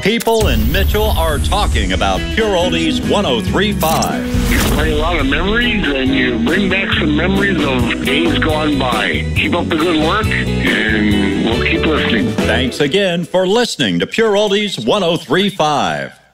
People in Mitchell are talking about Pure Oldies 103.5. You play a lot of memories and you bring back some memories of days gone by. Keep up the good work and we'll keep listening. Thanks again for listening to Pure Oldies 103.5.